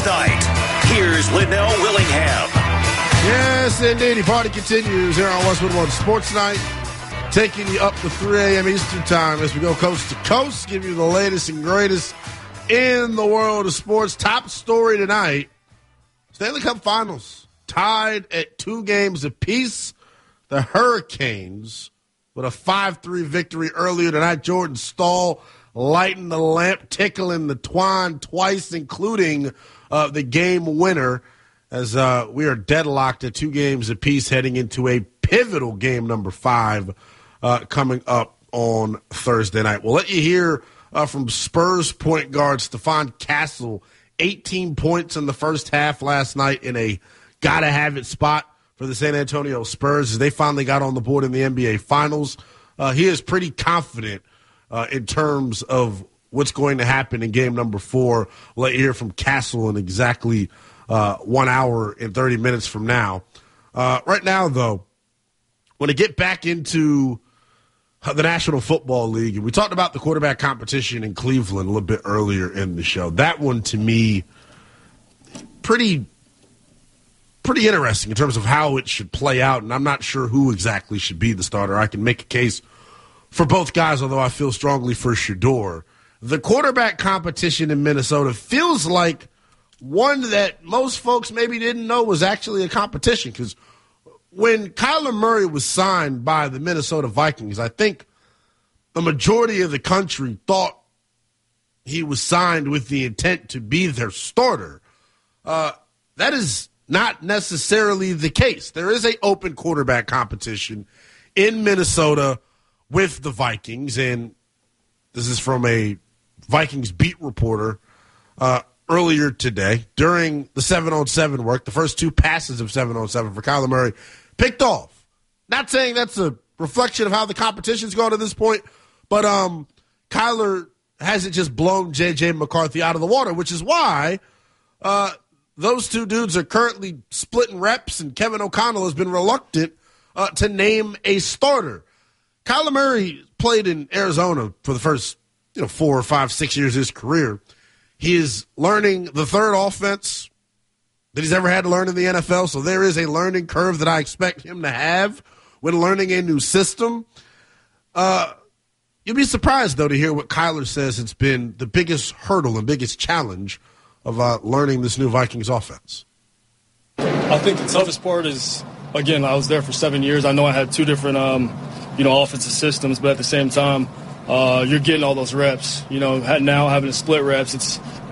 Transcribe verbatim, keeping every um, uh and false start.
night. Here's Linnell Willingham. Yes, indeed. The party continues here on Westwood One Sports Night, taking you up to three a.m. Eastern Time as we go coast to coast, give you the latest and greatest in the world of sports. Top story tonight, Stanley Cup Finals, tied at two games apiece. The Hurricanes with a five three victory earlier tonight. Jordan Staal lighting the lamp, tickling the twine twice, including uh, the game winner, as uh, we are deadlocked at two games apiece heading into a pivotal game number five uh, coming up on Thursday night. We'll let you hear uh, from Spurs point guard Stephon Castle, eighteen points in the first half last night in a gotta-have-it spot for the San Antonio Spurs as they finally got on the board in the N B A Finals. Uh, he is pretty confident uh, in terms of what's going to happen in game number four. We'll let you hear from Castle in exactly uh, one hour and thirty minutes from now. Uh, right now, though, want to get back into the National Football League. And we talked about the quarterback competition in Cleveland a little bit earlier in the show. That one, to me, pretty pretty interesting in terms of how it should play out, and I'm not sure who exactly should be the starter. I can make a case for both guys, although I feel strongly for Shedeur. The quarterback competition in Minnesota feels like one that most folks maybe didn't know was actually a competition, because when Kyler Murray was signed by the Minnesota Vikings, I think the majority of the country thought he was signed with the intent to be their starter. Uh, that is not necessarily the case. There is an open quarterback competition in Minnesota with the Vikings, and this is from a Vikings beat reporter uh, earlier today. During the seven on seven work, the first two passes of seven on seven for Kyler Murray picked off. Not saying that's a reflection of how the competition's gone to this point, but um, Kyler hasn't just blown J J. McCarthy out of the water, which is why uh, those two dudes are currently splitting reps, and Kevin O'Connell has been reluctant uh, to name a starter. Kyler Murray played in Arizona for the first you know, four or five, six years of his career. He is learning the third offense that he's ever had to learn in the N F L, so there is a learning curve that I expect him to have when learning a new system. Uh, you'll be surprised, though, to hear what Kyler says it's been the biggest hurdle and biggest challenge of uh, learning this new Vikings offense. I think the toughest part is, again, I was there for seven years. I know I had two different, um, you know, offensive systems, but at the same time, uh, you're getting all those reps. You know, now having to split reps, it's